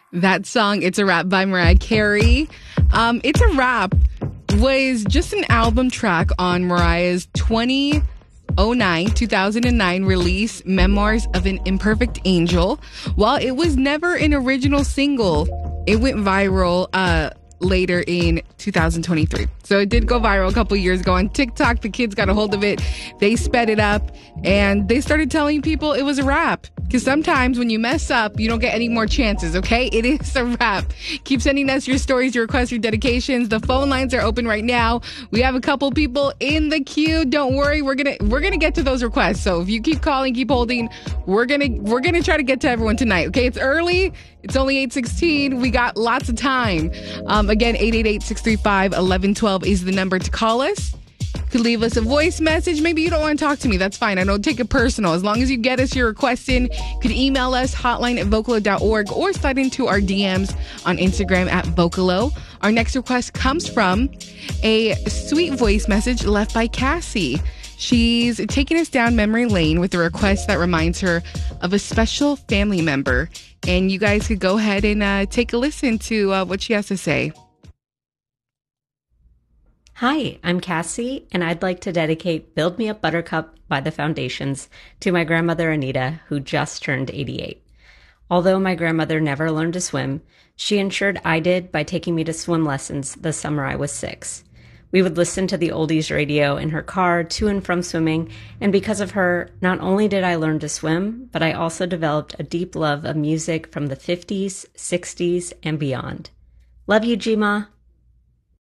That song, It's a Rap by Mariah Carey. It's a Rap was just an album track on Mariah's 2009 release, Memoirs of an Imperfect Angel. While it was never an original single, it went viral later in 2023. So it did go viral a couple years ago on TikTok. The kids got a hold of it. They sped it up and they started telling people it was a rap. Because sometimes when you mess up, you don't get any more chances, okay? It is a wrap. Keep sending us your stories, your requests, your dedications. The phone lines are open right now. We have a couple people in the queue. Don't worry, we're gonna get to those requests. So if you keep calling, keep holding, we're gonna try to get to everyone tonight, okay? It's early. It's only 8:16. We got lots of time. Again, 888-635-1112 is the number to call us. You could leave us a voice message. Maybe you don't want to talk to me. That's fine. I don't take it personal. As long as you get us your request in, you could email us hotline@vocalo.org or slide into our DMs on Instagram @Vocalo. Our next request comes from a sweet voice message left by Cassie. She's taking us down memory lane with a request that reminds her of a special family member. And you guys could go ahead and take a listen to what she has to say. Hi, I'm Cassie, and I'd like to dedicate Build Me Up Buttercup by the Foundations to my grandmother Anita, who just turned 88. Although my grandmother never learned to swim, she ensured I did by taking me to swim lessons the summer I was 6. We would listen to the oldies radio in her car to and from swimming, and because of her, not only did I learn to swim, but I also developed a deep love of music from the 50s, 60s, and beyond. Love you, Gma.